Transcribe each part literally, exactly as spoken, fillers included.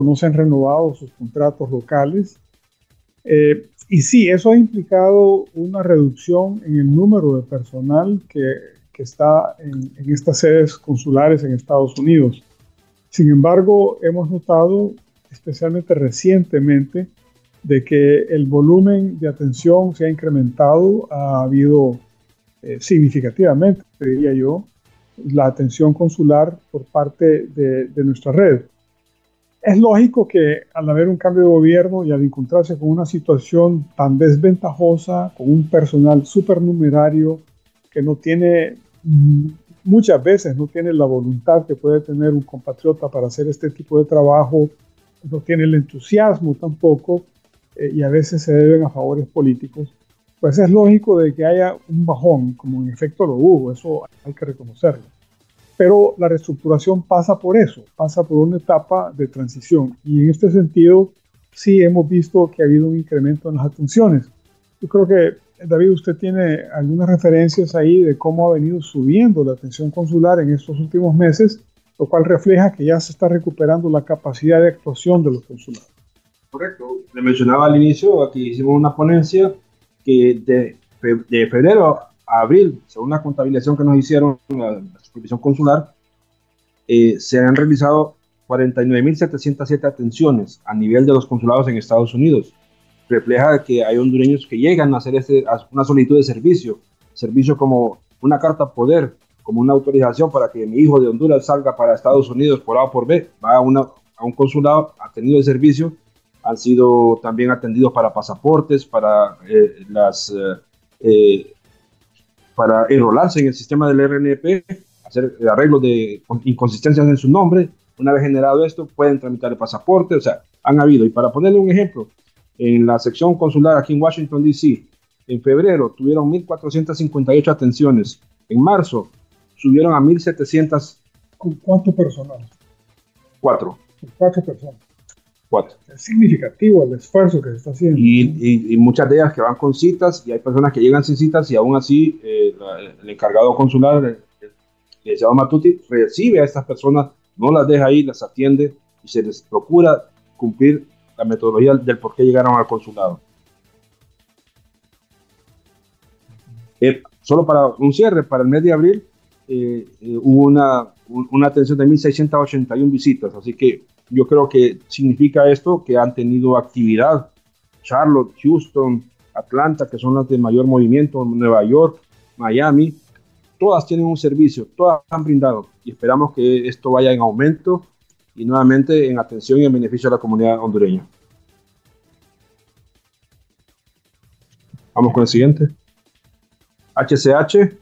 no se han renovado sus contratos locales. Eh, y sí, eso ha implicado una reducción en el número de personal que, que está en, en estas sedes consulares en Estados Unidos. Sin embargo, hemos notado, especialmente recientemente, de que el volumen de atención se ha incrementado, ha habido eh, significativamente, diría yo, la atención consular por parte de, de nuestra red. Es lógico que al haber un cambio de gobierno y al encontrarse con una situación tan desventajosa, con un personal supernumerario que no tiene, muchas veces no tiene la voluntad que puede tener un compatriota para hacer este tipo de trabajo, no tiene el entusiasmo tampoco, eh, y a veces se deben a favores políticos, pues es lógico de que haya un bajón, como en efecto lo hubo, eso hay que reconocerlo. Pero la reestructuración pasa por eso, pasa por una etapa de transición. Y en este sentido, sí hemos visto que ha habido un incremento en las atenciones. Yo creo que, David, usted tiene algunas referencias ahí de cómo ha venido subiendo la atención consular en estos últimos meses, lo cual refleja que ya se está recuperando la capacidad de actuación de los consulados. Correcto. Le mencionaba al inicio, aquí hicimos una ponencia que de, de febrero a abril, según la contabilización que nos hicieron, la, la supervisión consular, eh, se han realizado cuarenta y nueve mil setecientas siete atenciones a nivel de los consulados en Estados Unidos. Refleja que hay hondureños que llegan a hacer este, a una solicitud de servicio, servicio como una carta poder, como una autorización para que mi hijo de Honduras salga para Estados Unidos por A o por B, va a, una, a un consulado, ha tenido el servicio, han sido también atendidos para pasaportes, para eh, las... Eh, eh, para enrolarse en el sistema del R N P, hacer arreglos de inconsistencias en su nombre. Una vez generado esto, pueden tramitar el pasaporte, o sea, han habido. Y para ponerle un ejemplo, en la sección consular aquí en Washington, D C, en febrero tuvieron mil cuatrocientas cincuenta y ocho atenciones, en marzo subieron a mil setecientos. ¿Cuánto personal? Cuatro. Cuatro personas. Cuatro. Es significativo el esfuerzo que se está haciendo. Y, y, y muchas de ellas que van con citas, y hay personas que llegan sin citas, y aún así eh, la, el encargado consular, el, el licenciado Matuti, recibe a estas personas, no las deja ahí, las atiende, y se les procura cumplir la metodología del por qué llegaron al consulado. Eh, solo para un cierre, para el mes de abril, eh, eh, hubo una, un, una atención de mil seiscientas ochenta y una visitas, así que yo creo que significa esto que han tenido actividad. Charlotte, Houston, Atlanta, que son las de mayor movimiento, Nueva York, Miami, todas tienen un servicio, todas han brindado y esperamos que esto vaya en aumento y nuevamente en atención y en beneficio de la comunidad hondureña. Vamos con el siguiente. H C H.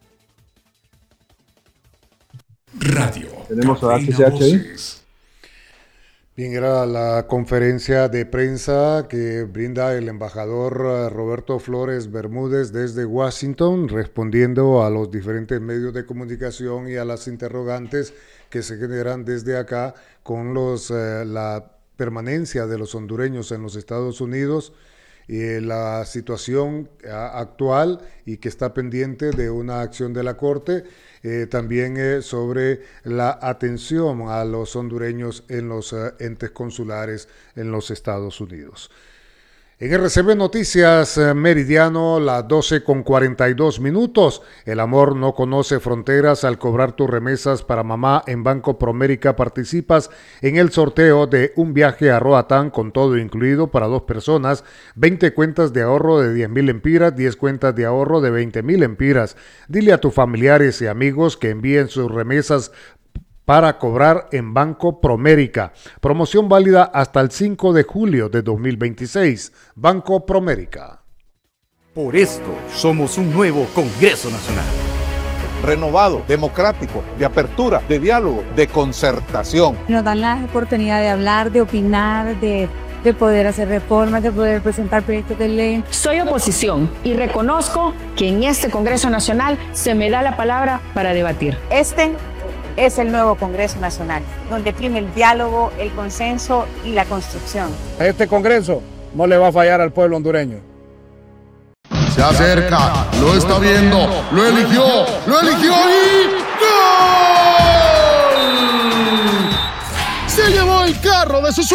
Radio. Tenemos a H C H ahí. Bien, era la conferencia de prensa que brinda el embajador Roberto Flores Bermúdez desde Washington, respondiendo a los diferentes medios de comunicación y a las interrogantes que se generan desde acá con los, eh, la permanencia de los hondureños en los Estados Unidos, y la situación actual y que está pendiente de una acción de la Corte, eh, también eh, sobre la atención a los hondureños en los eh, entes consulares en los Estados Unidos. En R C B Noticias Meridiano, las doce con cuarenta y dos minutos. El amor no conoce fronteras. Al cobrar tus remesas para mamá en Banco Promérica participas en el sorteo de un viaje a Roatán con todo incluido para dos personas, veinte cuentas de ahorro de diez mil empiras, diez cuentas de ahorro de veinte mil empiras. Dile a tus familiares y amigos que envíen sus remesas para cobrar en Banco Promérica. Promoción válida hasta el cinco de julio de dos mil veintiséis. Banco Promérica. Por esto somos un nuevo Congreso Nacional. Renovado, democrático, de apertura, de diálogo, de concertación. Nos dan la oportunidad de hablar, de opinar, de, de poder hacer reformas, de poder presentar proyectos de ley. Soy oposición y reconozco que en este Congreso Nacional se me da la palabra para debatir. Este es el nuevo Congreso Nacional, donde prime el diálogo, el consenso y la construcción. Este Congreso no le va a fallar al pueblo hondureño. Se acerca, lo está viendo, lo eligió, lo eligió y ¡gol! Se llevó el carro de sus